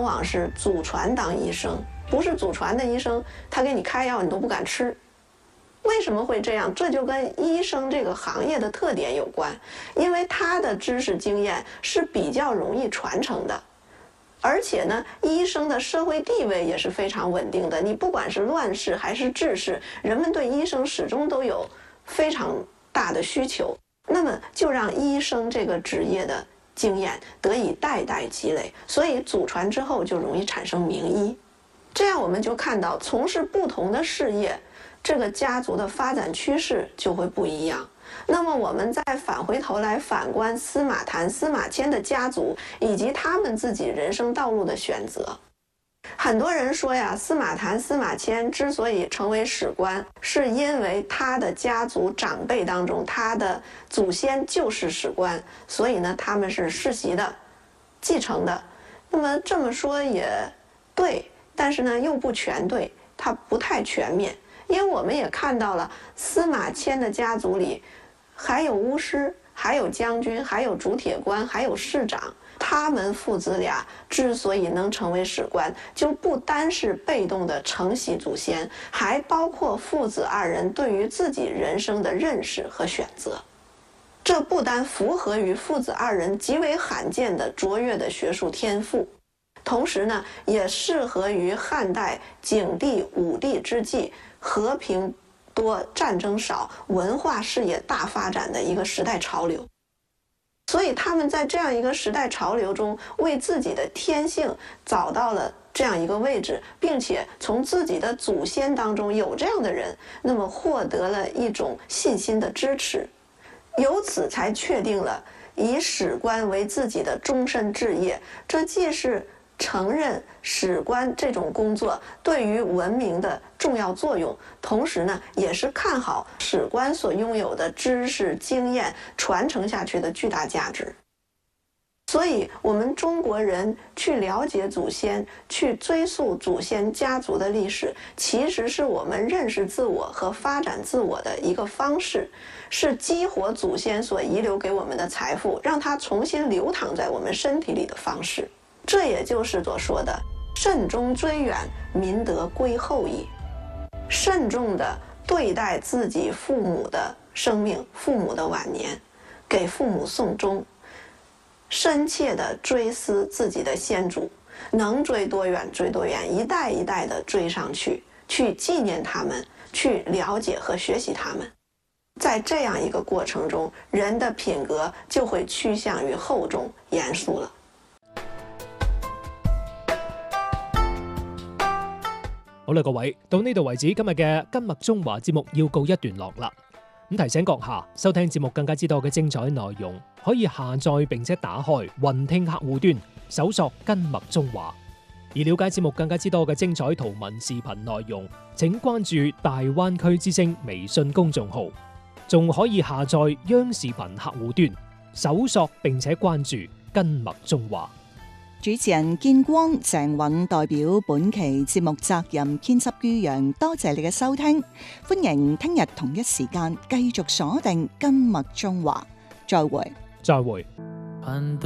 往往是祖传当医生，不是祖传的医生，他给你开药你都不敢吃。为什么会这样？这就跟医生这个行业的特点有关，因为他的知识经验是比较容易传承的，而且呢，医生的社会地位也是非常稳定的。你不管是乱世还是治世，人们对医生始终都有非常大的需求，那么就让医生这个职业的经验得以代代积累，所以祖传之后就容易产生名医。这样我们就看到，从事不同的事业，这个家族的发展趋势就会不一样。那么我们再返回头来反观司马谈、司马迁的家族以及他们自己人生道路的选择。很多人说呀，司马谈、司马迁之所以成为史官，是因为他的家族长辈当中，他的祖先就是史官，所以呢，他们是世袭的、继承的。那么这么说也对，但是呢，又不全对，它不太全面。因为我们也看到了司马迁的家族里还有巫师，还有将军，还有主铁官，还有市长。他们父子俩之所以能成为史官，就不单是被动的承袭祖先，还包括父子二人对于自己人生的认识和选择。这不单符合于父子二人极为罕见的卓越的学术天赋，同时呢，也适合于汉代景帝、武帝之际和平多、战争少、文化事业大发展的一个时代潮流。所以他们在这样一个时代潮流中，为自己的天性找到了这样一个位置，并且从自己的祖先当中有这样的人，那么获得了一种信心的支持，由此才确定了以史官为自己的终身志业。这既是承认史官这种工作对于文明的重要作用，同时呢，也是看好史官所拥有的知识经验传承下去的巨大价值。所以我们中国人去了解祖先，去追溯祖先家族的历史，其实是我们认识自我和发展自我的一个方式，是激活祖先所遗留给我们的财富，让它重新流淌在我们身体里的方式。这也就是所说的慎终追远，民德归后矣。慎重地对待自己父母的生命、父母的晚年，给父母送终，深切地追思自己的先祖，能追多远追多远，一代一代地追上去，去纪念他们，去了解和学习他们。在这样一个过程中，人的品格就会趋向于厚重严肃了。 好啦，各位，到呢度為止，今日嘅今麥中華節目要告一段落啦。咁提醒閣下，收聽節目更加知道嘅精彩內容，可以下載並且打開雲聽客戶端，搜索今麥中華。而了解節目更加知道嘅精彩圖文視頻內容，請關注大灣區之聲微信公眾號，仲可以下載央視頻客戶端，搜索並且關注今麥中華。 主持人建光、鄭允代表本期節目責任編輯于洋，多謝你嘅收聽，歡迎聽日同一時間繼續鎖定今麥中華，再會。 再會。